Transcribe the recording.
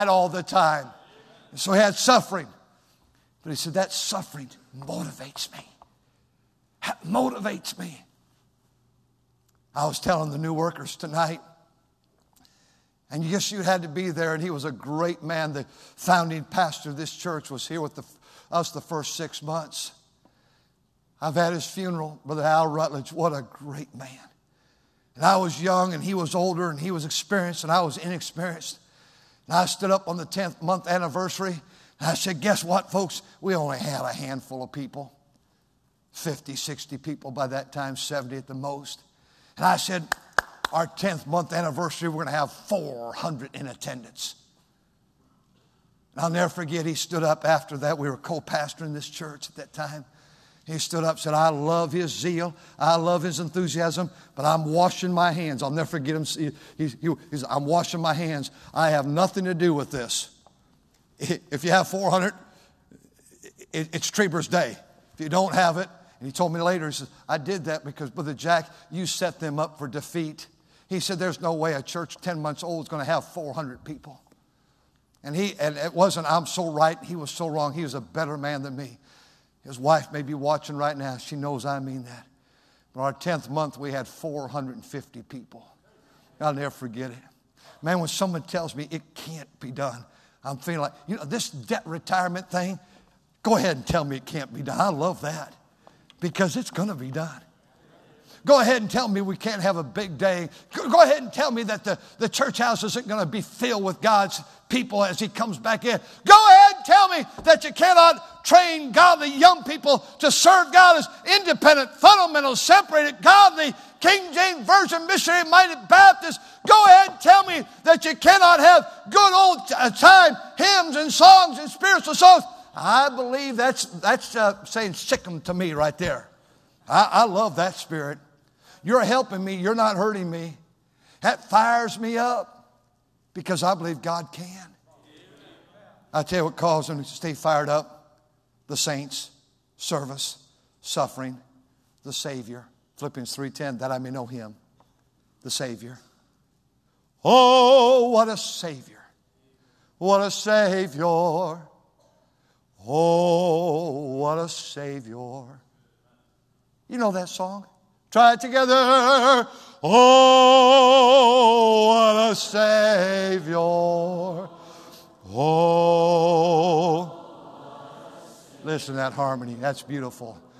all the time. And so he had suffering. But he said, that suffering motivates me. That motivates me. I was telling the new workers tonight, and yes, you had to be there, and he was a great man. The founding pastor of this church was here with us the first 6 months. I've had his funeral, Brother Al Rutledge. What a great man. And I was young, and he was older, and he was experienced, and I was inexperienced. And I stood up on the 10th month anniversary, and I said, guess what, folks? We only had a handful of people. 50, 60 people by that time, 70 at the most. And I said, our 10th month anniversary, we're going to have 400 in attendance. And I'll never forget, he stood up after that. We were co-pastoring this church at that time. He stood up and said, I love his zeal. I love his enthusiasm, but I'm washing my hands. I'll never forget him. He said, I'm washing my hands. I have nothing to do with this. If you have 400, it's Treber's day. If you don't have it, and he told me later, he says, I did that because, Brother Jack, you set them up for defeat. He said, there's no way a church 10 months old is going to have 400 people. And it wasn't, I'm so right, he was so wrong. He was a better man than me. His wife may be watching right now. She knows I mean that. But our 10th month, we had 450 people. I'll never forget it. Man, when someone tells me it can't be done, I'm feeling like, this debt retirement thing, go ahead and tell me it can't be done. I love that because it's going to be done. Go ahead and tell me we can't have a big day. Go ahead and tell me that the church house isn't going to be filled with God's people as he comes back in. Go ahead and tell me that you cannot train godly young people to serve God as independent, fundamental, separated, godly, King James Version, missionary-minded Baptists. Go ahead and tell me that you cannot have good old time hymns and songs and spiritual songs. I believe that's saying sick 'em to me right there. I love that spirit. You're helping me. You're not hurting me. That fires me up because I believe God can. I tell you what causes them to stay fired up. The saints, service, suffering, the Savior. Philippians 3:10, that I may know him, the Savior. Oh, what a Savior. What a Savior. Oh, what a Savior. You know that song? Try it together. Oh, what a Savior. Oh. Listen to that harmony. That's beautiful.